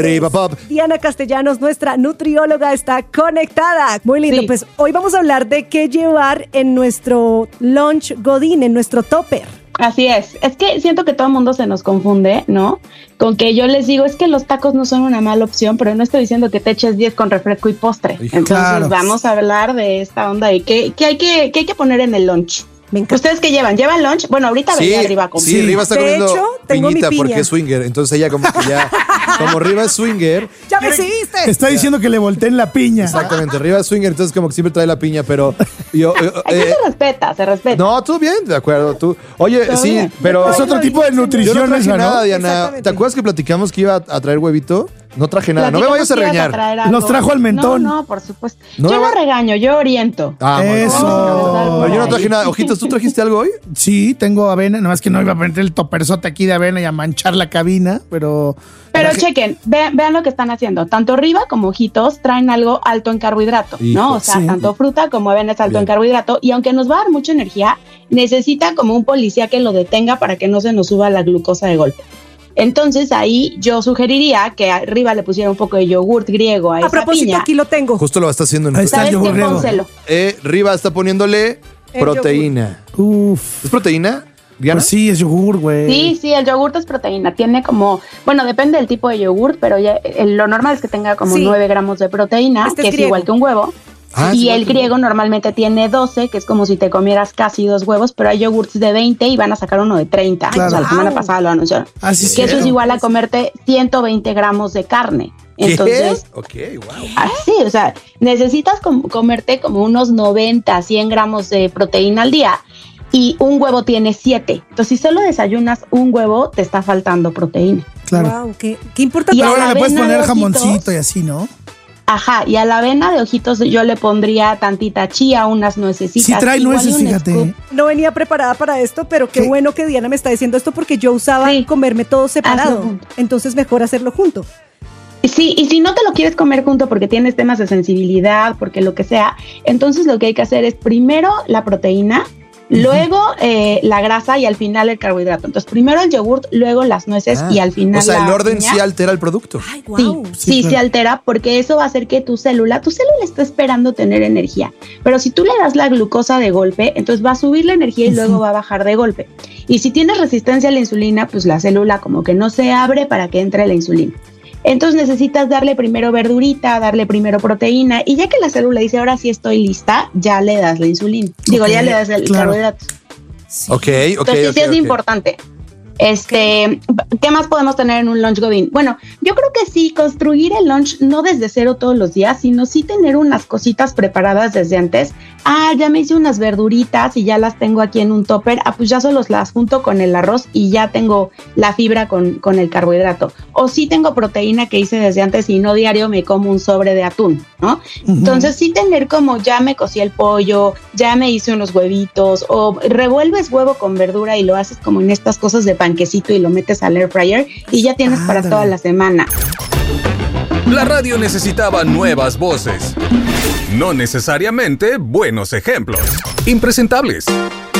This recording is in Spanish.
Arriba Pop. Diana Castellanos, nuestra nutrióloga, está conectada. Muy lindo. Sí. Pues hoy vamos a hablar de qué llevar en nuestro lunch godín, en nuestro topper. Así es que siento que todo el mundo se nos confunde, ¿no? Con que yo les digo, es que los tacos no son una mala opción, pero no estoy diciendo que te eches 10 con refresco y postre. Hijo. Entonces Claro. vamos a hablar de esta onda y qué hay que poner en el lunch. Me encanta. ¿Ustedes qué llevan? ¿Llevan lunch? Bueno, ahorita venía arriba con Sí, Riva está De comiendo hecho, tengo mi piñita piña. porque es swinger. Entonces ella como que ya, como Riva es swinger. ¡Ya me seguiste! Está diciendo que le volteen la piña. Exactamente, Riva es swinger, entonces como que siempre trae la piña, pero Aquí se respeta. no, tú bien, de acuerdo, tú. Oye, Todo sí, bien. pero Es otro tipo de yo no nutrición traje esa, nada, ¿no? Diana. Exactamente. ¿Te acuerdas que platicamos que iba a traer huevito? No traje nada, no me vayas a regañar. Nos trajo al mentón. No, por supuesto. No yo me no va- regaño, yo oriento. Ah, bueno. Eso. Pero yo no traje nada. Ojitos, ¿tú trajiste algo hoy? Sí, tengo avena, nada más que no iba a poner el toperzote aquí de avena y a manchar la cabina, pero... Pero chequen, vean lo que están haciendo. Tanto Riva como Ojitos traen algo alto en carbohidrato, Hijo, ¿no? O sea, sí. tanto fruta como avena es alto Bien. en carbohidrato. Y aunque nos va a dar mucha energía, necesita como un policía que lo detenga para que no se nos suba la glucosa de golpe. Entonces ahí yo sugeriría que arriba le pusiera un poco de yogurt griego a A esa propósito, piña. aquí lo tengo. Justo lo está haciendo en Ahí está. ¿Sabes yogur qué? griego. Pónselo. Riva está poniéndole El proteína. Uf. ¿Es proteína, Diana? Pues sí, es yogur, güey. Sí, el yogurt es proteína. Tiene como, bueno, depende del tipo de yogurt, pero ya, lo normal es que tenga como Sí. 9 gramos de proteína, Este que es es griego. igual que un huevo. Ah, es Y igual el que un griego normalmente tiene 12, que es como si te comieras casi 2 huevos, pero hay yogurts de 20 y van a sacar uno de 30. Claro. O sea, la semana Wow. pasada lo anunciaron. Así es Que eso es cierto. igual a comerte 120 gramos de carne. ¿Qué? Entonces, Ok, wow. así, o sea, necesitas comerte como unos 90, 100 gramos de proteína al día y un huevo tiene 7. Entonces, si solo desayunas un huevo, te está faltando proteína. Claro. Wow, qué importante. Y Pero a bueno, la le puedes avena poner de jamoncito Ojitos. y así, ¿no? Ajá, y a la avena de Ojitos yo le pondría tantita chía, unas nuecesitas. Sí trae igual nueces, un fíjate. scoop. No venía preparada para esto, pero qué ¿Qué? bueno que Diana me está diciendo esto porque yo usaba Sí. comerme todo separado. Hazlo junto. Entonces mejor hacerlo junto. Sí, y si no te lo quieres comer junto porque tienes temas de sensibilidad, porque lo que sea, entonces lo que hay que hacer es primero la proteína, luego la grasa y al final el carbohidrato. Entonces primero el yogurt, luego las nueces y al final O sea, el la orden piña. sí altera el producto. Ay, Sí, wow. sí, claro. se altera porque eso va a hacer que tu célula está esperando tener energía. Pero si tú le das la glucosa de golpe, entonces va a subir la energía y luego va a bajar de golpe. Y si tienes resistencia a la insulina, pues la célula como que no se abre para que entre la insulina. Entonces necesitas darle primero verdurita, darle primero proteína y ya que la célula dice ahora sí estoy lista, ya le das la insulina. Digo, Ok, ya le das el claro. carbohidrato. Ok. Entonces sí es importante. ¿Qué más podemos tener en un lunch godín? Bueno, yo creo que sí, construir el lunch no desde cero todos los días, sino sí tener unas cositas preparadas desde antes. Ya me hice unas verduritas y ya las tengo aquí en un topper. Pues ya solo las junto con el arroz y ya tengo la fibra con el carbohidrato. O sí tengo proteína que hice desde antes y no diario me como un sobre de atún, ¿no? Entonces sí tener como ya me cocí el pollo, ya me hice unos huevitos o revuelves huevo con verdura y lo haces como en estas cosas de panquecito y lo metes al air fryer y ya tienes para Ándale. toda la semana. La radio necesitaba nuevas voces, no necesariamente buenos ejemplos. Impresentables.